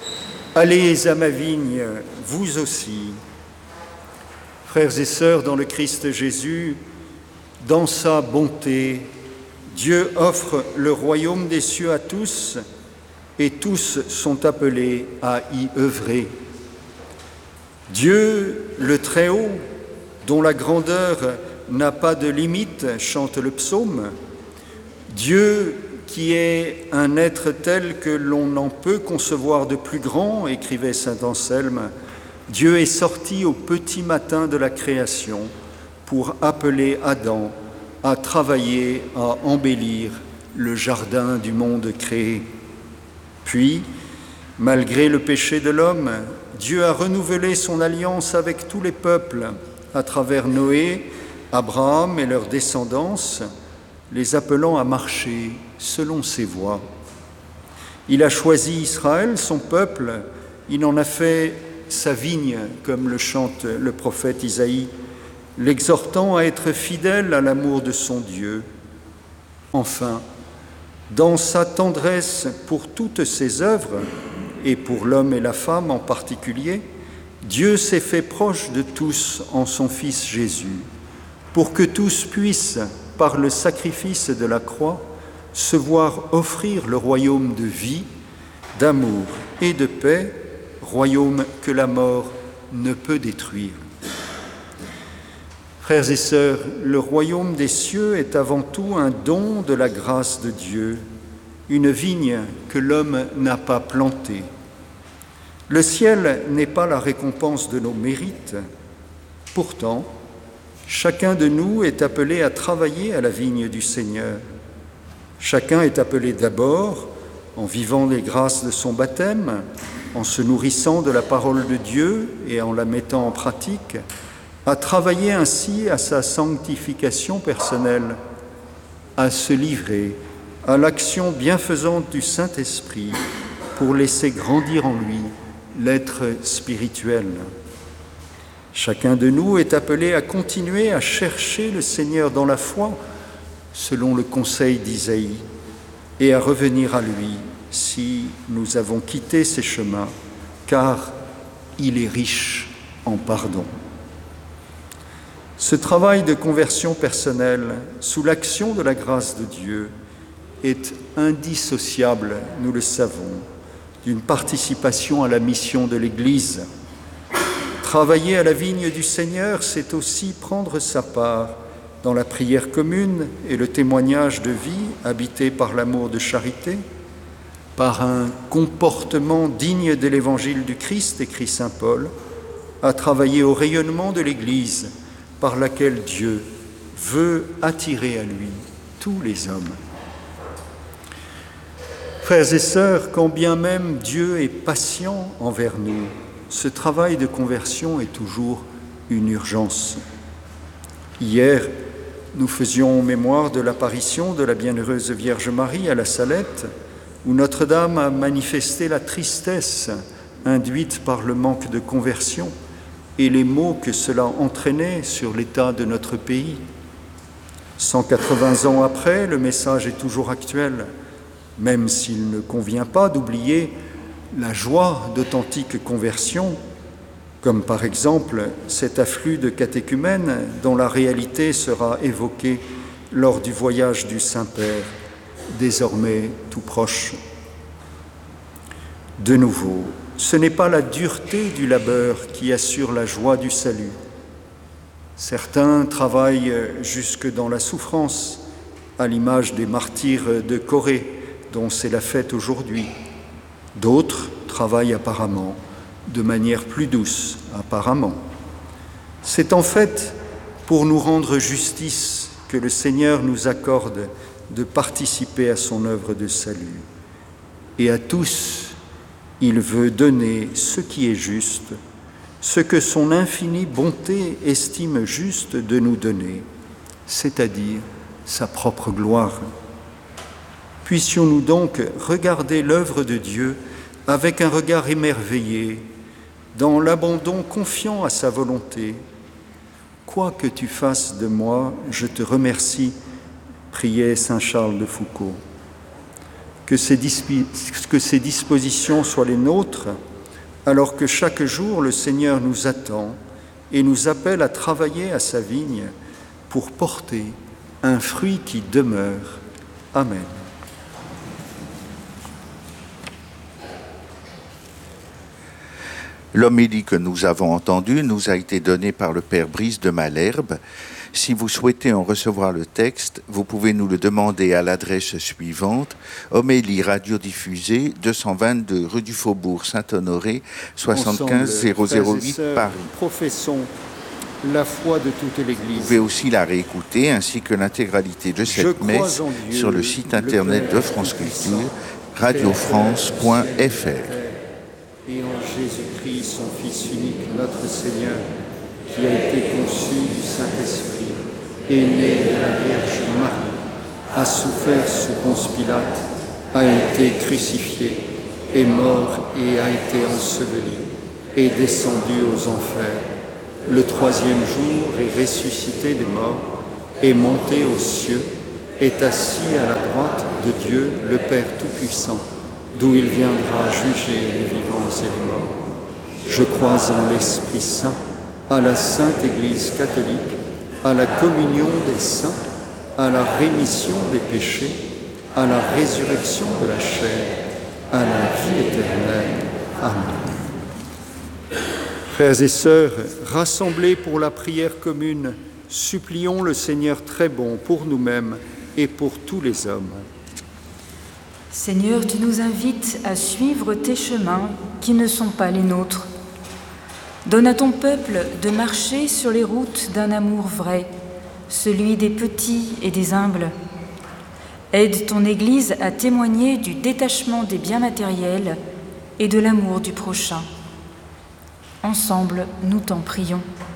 Allez à ma vigne, vous aussi. Frères et sœurs dans le Christ Jésus, dans sa bonté, Dieu offre le royaume des cieux à tous et tous sont appelés à y œuvrer. Dieu, le Très-Haut, dont la grandeur n'a pas de limite, chante le psaume. Dieu qui est un être tel que l'on n'en peut concevoir de plus grand, écrivait saint Anselme, Dieu est sorti au petit matin de la création pour appeler Adam à travailler, à embellir le jardin du monde créé. Puis, malgré le péché de l'homme, Dieu a renouvelé son alliance avec tous les peuples à travers Noé, Abraham et leur descendance, les appelant à marcher selon ses voies. Il a choisi Israël, son peuple, il en a fait sa vigne, comme le chante le prophète Isaïe, l'exhortant à être fidèle à l'amour de son Dieu. Enfin, dans sa tendresse pour toutes ses œuvres, et pour l'homme et la femme en particulier, Dieu s'est fait proche de tous en son Fils Jésus, pour que tous puissent, par le sacrifice de la croix, se voir offrir le royaume de vie, d'amour et de paix, royaume que la mort ne peut détruire. Frères et sœurs, le royaume des cieux est avant tout un don de la grâce de Dieu, une vigne que l'homme n'a pas plantée. Le ciel n'est pas la récompense de nos mérites. Pourtant, chacun de nous est appelé à travailler à la vigne du Seigneur. Chacun est appelé d'abord, en vivant les grâces de son baptême, en se nourrissant de la parole de Dieu et en la mettant en pratique, à travailler ainsi à sa sanctification personnelle, à se livrer à l'action bienfaisante du Saint-Esprit pour laisser grandir en lui l'être spirituel. Chacun de nous est appelé à continuer à chercher le Seigneur dans la foi, selon le conseil d'Isaïe, et à revenir à lui si nous avons quitté ses chemins, car il est riche en pardon. Ce travail de conversion personnelle, sous l'action de la grâce de Dieu, est indissociable, nous le savons, d'une participation à la mission de l'Église. Travailler à la vigne du Seigneur, c'est aussi prendre sa part dans la prière commune et le témoignage de vie habité par l'amour de charité, par un comportement digne de l'évangile du Christ, écrit saint Paul, à travailler au rayonnement de l'Église par laquelle Dieu veut attirer à lui tous les hommes. Frères et sœurs, quand bien même Dieu est patient envers nous, ce travail de conversion est toujours une urgence. Hier, nous faisions mémoire de l'apparition de la bienheureuse Vierge Marie à la Salette, où Notre-Dame a manifesté la tristesse induite par le manque de conversion et les maux que cela entraînait sur l'état de notre pays. 180 ans après, le message est toujours actuel, même s'il ne convient pas d'oublier la joie d'authentique conversion, comme par exemple cet afflux de catéchumènes dont la réalité sera évoquée lors du voyage du Saint-Père, désormais tout proche. De nouveau, ce n'est pas la dureté du labeur qui assure la joie du salut. Certains travaillent jusque dans la souffrance, à l'image des martyrs de Corée, dont c'est la fête aujourd'hui. D'autres travaillent apparemment de manière plus douce, apparemment. C'est en fait pour nous rendre justice que le Seigneur nous accorde de participer à son œuvre de salut. Et à tous, il veut donner ce qui est juste, ce que son infinie bonté estime juste de nous donner, c'est-à-dire sa propre gloire. Puissions-nous donc regarder l'œuvre de Dieu avec un regard émerveillé, dans l'abandon confiant à sa volonté. Quoi que tu fasses de moi, je te remercie, priait saint Charles de Foucauld. que ces dispositions soient les nôtres, alors que chaque jour le Seigneur nous attend et nous appelle à travailler à sa vigne pour porter un fruit qui demeure. Amen. L'homélie que nous avons entendue nous a été donnée par le Père Brice de Malherbe. Si vous souhaitez en recevoir le texte, vous pouvez nous le demander à l'adresse suivante: Homélie radiodiffusée, 222 rue du Faubourg Saint-Honoré, 75 008 Paris. Professons la foi de toute l'Église. Vous pouvez aussi la réécouter, ainsi que l'intégralité de cette messe sur le site internet de France Culture, radiofrance.fr. Et en Jésus-Christ, son Fils unique, notre Seigneur, qui a été conçu du Saint-Esprit, est né de la Vierge Marie, a souffert sous Ponce Pilate, a été crucifié, est mort et a été enseveli, est descendu aux enfers. Le troisième jour est ressuscité des morts, est monté aux cieux, est assis à la droite de Dieu, le Père Tout-Puissant, d'où il viendra juger les vivants et les morts. Je crois en l'Esprit Saint, à la Sainte Église catholique, à la communion des saints, à la rémission des péchés, à la résurrection de la chair, à la vie éternelle. Amen. Frères et sœurs, rassemblés pour la prière commune, supplions le Seigneur très bon pour nous-mêmes et pour tous les hommes. Seigneur, tu nous invites à suivre tes chemins qui ne sont pas les nôtres. Donne à ton peuple de marcher sur les routes d'un amour vrai, celui des petits et des humbles. Aide ton Église à témoigner du détachement des biens matériels et de l'amour du prochain. Ensemble, nous t'en prions.